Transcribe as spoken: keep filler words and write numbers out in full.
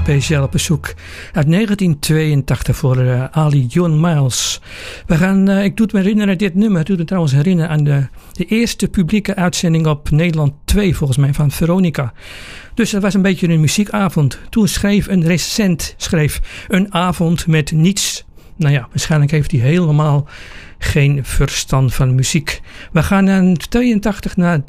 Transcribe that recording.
speciaal op bezoek uit negentien tweeëntachtig voor uh, Ali John Miles. We gaan, uh, ik doe het me herinneren, dit nummer doet het trouwens herinneren aan de, de eerste publieke uitzending op Nederland twee volgens mij van Veronica. Dus dat was een beetje een muziekavond. Toen schreef een recensent schreef een avond met niets. Nou ja, waarschijnlijk heeft hij helemaal geen verstand van muziek. We gaan naar tweeëntachtig naar